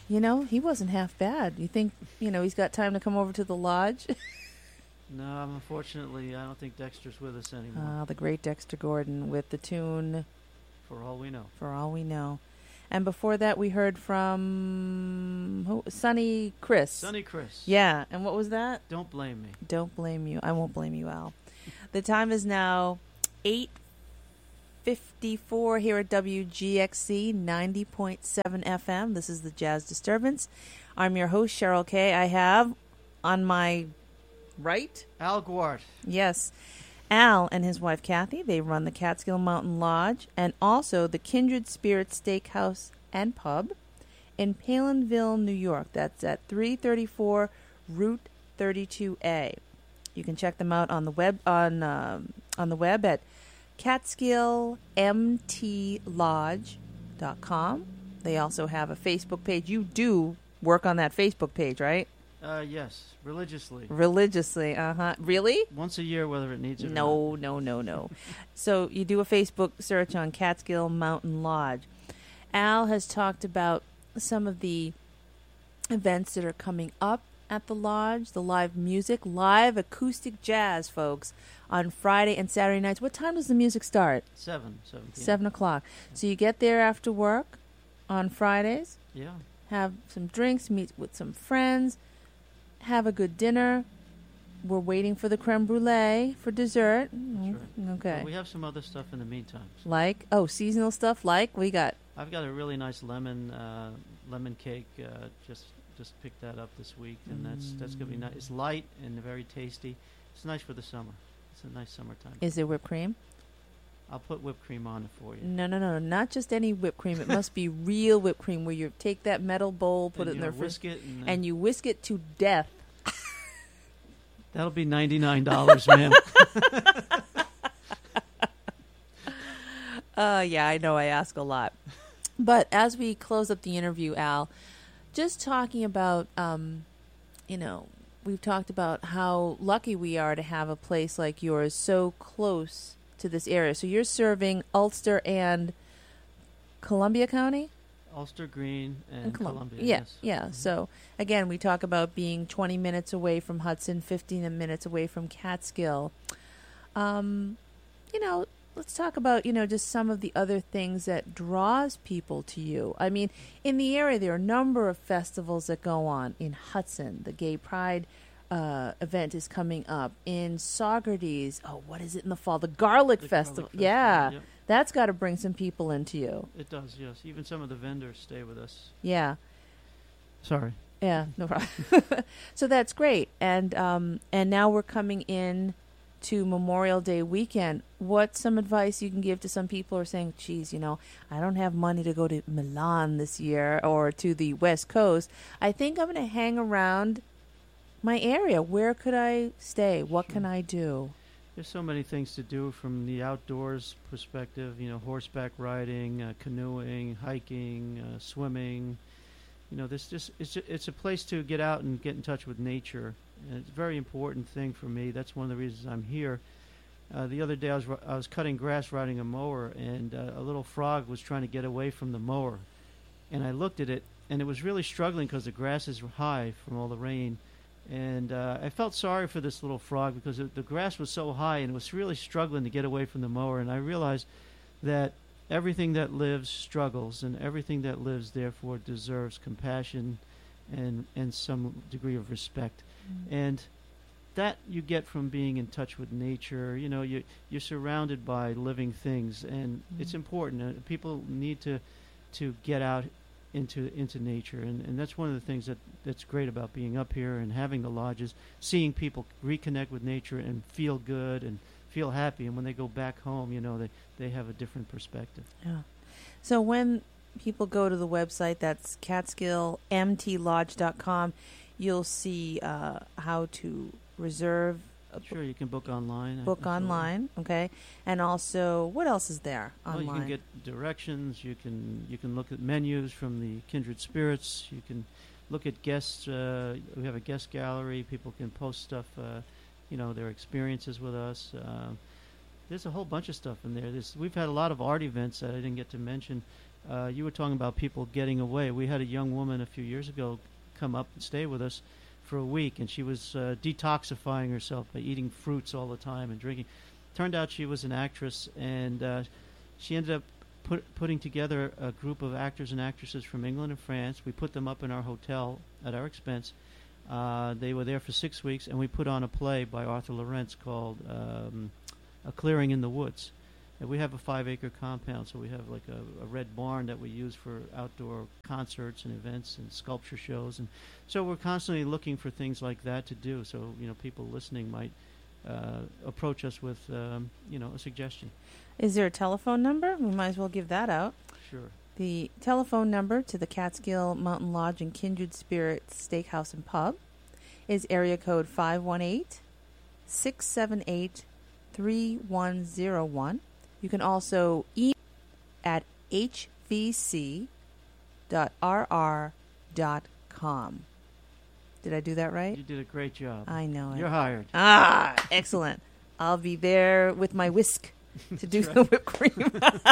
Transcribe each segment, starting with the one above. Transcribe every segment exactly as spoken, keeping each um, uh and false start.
You know, he wasn't half bad. You think, you know, he's got time to come over to the lodge? No, unfortunately, I don't think Dexter's with us anymore. Ah, the great Dexter Gordon with the tune For All We Know. For All We Know. And before that, we heard from who? Sonny Chris. Sonny Chris. Yeah. And what was that? Don't Blame Me. Don't blame you. I won't blame you, Al. The time is now eight fifty-four here at W G X C ninety point seven F M. This is the Jazz Disturbance. I'm your host, Cheryl Kay. I have on my right? Al Guart. Yes. Al and his wife, Kathy, they run the Catskill Mountain Lodge and also the Kindred Spirits Steakhouse and Pub in Palinville, New York. That's at three thirty-four Route thirty-two A. You can check them out on the web on um, on the web at catskill m t lodge dot com. They also have a Facebook page. You do work on that Facebook page, right? Uh, yes, religiously. Religiously, uh-huh. Really? Once a year, whether it needs it No, or not. no, no, no. So you do a Facebook search on Catskill Mountain Lodge. Al has talked about some of the events that are coming up at the lodge, the live music, live acoustic jazz, folks, on Friday and Saturday nights. What time does the music start? Seven, seven p.m. Seven o'clock. So you get there after work on Fridays, Yeah. have some drinks, meet with some friends, have a good dinner. We're waiting for the creme brulee for dessert. That's right. Okay. But we have some other stuff in the meantime. Like, oh, seasonal stuff like we got. I've got a really nice lemon uh, lemon cake. Uh, just just picked that up this week, and that's that's gonna be nice. It's light and very tasty. It's nice for the summer. It's a nice summertime. Is there whipped cream? I'll put whipped cream on it for you. No, no, no, not just any whipped cream. It must be real whipped cream where you take that metal bowl, put and it in you there, whisk it, and, uh, and you whisk it to death. that'll be ninety-nine dollars, ma'am. Uh, yeah, I know I ask a lot. But as we close up the interview, Al, just talking about, um, you know, we've talked about how lucky we are to have a place like yours so close to this area. So you're serving Ulster and Columbia County? Ulster Green and, And Colum- Columbia. Yeah, Yes. yeah. Mhm. So again, we talk about being twenty minutes away from Hudson, fifteen minutes away from Catskill. Um, you know, let's talk about, you know, just some of the other things that draws people to you. I mean, in the area, there are a number of festivals that go on. In Hudson, the Gay Pride uh, event is coming up. In Saugerties, oh, what is it in the fall? The Garlic The Festival. Garlic Yeah, Festival, yep. that's got to bring some people into you. It does, yes. Even some of the vendors stay with us. Yeah. Sorry. Yeah, no problem. So that's great. And um, and now we're coming in to Memorial Day weekend. What's some advice you can give to some people who are saying, geez, you know, I don't have money to go to Milan this year or to the West Coast. I think I'm going to hang around my area. Where could I stay? What can I do? There's so many things to do from the outdoors perspective, you know, horseback riding, uh, canoeing, hiking, uh, swimming. You know, this just it's a, it's a place to get out and get in touch with nature. And it's a very important thing for me. That's one of the reasons I'm here. Uh, the other day I was ri- I was cutting grass riding a mower, and uh, a little frog was trying to get away from the mower. And I looked at it, and it was really struggling because the grass is high from all the rain. And uh, I felt sorry for this little frog because it, the grass was so high and it was really struggling to get away from the mower. And I realized that everything that lives struggles, and everything that lives therefore deserves compassion and and some degree of respect. Mm-hmm. And that you get from being in touch with nature. You know, you you're surrounded by living things, and Mm-hmm. it's important. Uh, people need to to get out into into nature, and, and that's one of the things that that's great about being up here and having the lodges, seeing people reconnect with nature and feel good and feel happy, and when they go back home, you know, they they have a different perspective. Yeah. So when people go to the website, that's catskill m t lodge dot com, you'll see uh, how to reserve a Sure, you can book online. book absolutely. online, okay? And also, what else is there Well, online? you can get directions. You can you can look at menus from the Kindred Spirits. You can look at guests. Uh, we have a guest gallery. People can post stuff. Uh, you know, their experiences with us. Uh, there's a whole bunch of stuff in there. There's, we've had a lot of art events that I didn't get to mention. Uh, you were talking about people getting away. We had a young woman a few years ago come up and stay with us for a week, and she was uh, detoxifying herself by eating fruits all the time and drinking. Turned out she was an actress, and uh, she ended up put, putting together a group of actors and actresses from England and France. We put them up in our hotel at our expense. Uh, they were there for six weeks, and we put on a play by Arthur Lawrence called um, A Clearing in the Woods. And we have a five-acre compound, so we have like a, a red barn that we use for outdoor concerts and events and sculpture shows. And so we're constantly looking for things like that to do. So, you know, people listening might uh, approach us with, um, you know, a suggestion. Is there a telephone number? We might as well give that out. Sure. The telephone number to the Catskill Mountain Lodge and Kindred Spirits Steakhouse and Pub is area code five one eight, six seven eight, three one zero one. You can also email at h v c dot r r dot com. Did I do that right? You did a great job. I know it. You're hired. Ah, excellent. I'll be there with my whisk to do the whipped cream.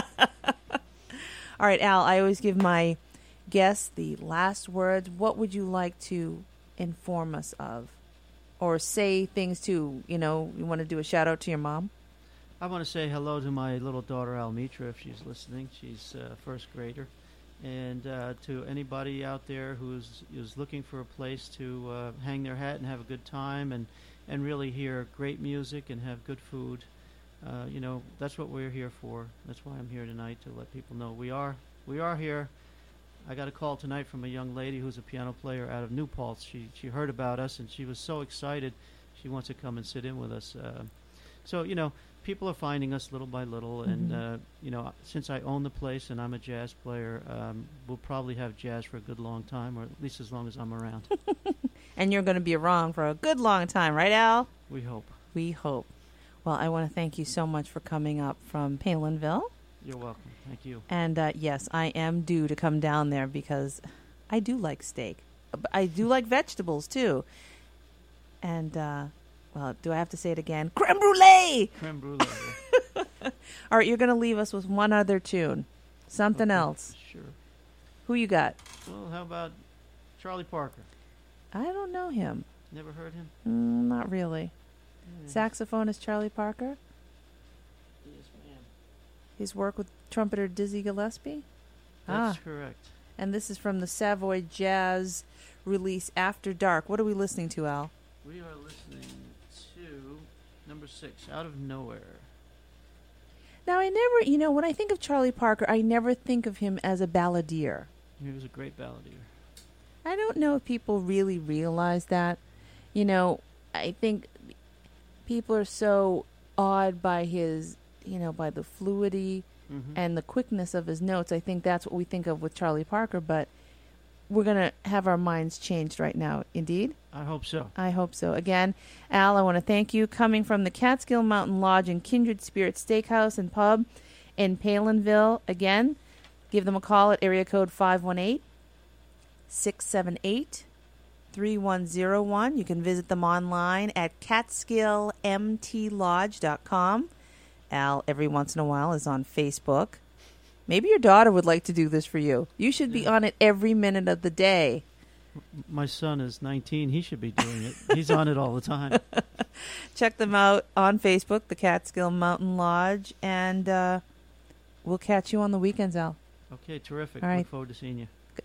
All right, Al, I always give my guests the last words. What would you like to inform us of? Or say things to, you know, you want to do a shout out to your mom? I want to say hello to my little daughter, Almitra, if she's listening. She's a first grader. And uh, to anybody out there who's is looking for a place to uh, hang their hat and have a good time and, and really hear great music and have good food. Uh, you know, that's what we're here for. That's why I'm here tonight, to let people know we are we are here. I got a call tonight from a young lady who's a piano player out of New Paltz. She she heard about us, and she was so excited. She wants to come and sit in with us. Uh, so, you know, people are finding us little by little. And, Mhm. uh, you know, since I own the place and I'm a jazz player, um, we'll probably have jazz for a good long time, or at least as long as I'm around. And you're going to be around for a good long time, right, Al? We hope. We hope. Well, I want to thank you so much for coming up from Palinville. You're welcome. Thank you. And uh, yes, I am due to come down there because I do like steak. But I do like vegetables, too. And, uh, well, do I have to say it again? Creme brulee! Creme brulee. All right, you're going to leave us with one other tune. Something Okay, else. Sure. Who you got? Well, how about Charlie Parker? I don't know him. Never heard him? Mm, not really. Yeah. Saxophonist Charlie Parker? Yes, ma'am. His work with trumpeter Dizzy Gillespie? That's Ah. correct. And this is from the Savoy Jazz release After Dark. What are we listening to, Al? We are listening to number six, Out of Nowhere. Now, I never, you know, when I think of Charlie Parker, I never think of him as a balladeer. He was a great balladeer. I don't know if people really realize that. You know, I think people are so awed by his, you know, by the fluidity Mm-hmm. and the quickness of his notes. I think that's what we think of with Charlie Parker, but we're going to have our minds changed right now. Indeed? I hope so. I hope so. Again, Al, I want to thank you coming from the Catskill Mountain Lodge and Kindred Spirit Steakhouse and Pub in Palinville. Again, give them a call at area code five one eight, six seven eight, three one zero one. You can visit them online at catskill m t lodge dot com. Al, every once in a while, is on Facebook. Maybe your daughter would like to do this for you. You should be Yeah. on it every minute of the day. M- My son is nineteen. He should be doing it. He's on it all the time. Check them out on Facebook, the Catskill Mountain Lodge, and uh, we'll catch you on the weekends, Al. Okay, terrific. All right. Look forward to seeing you.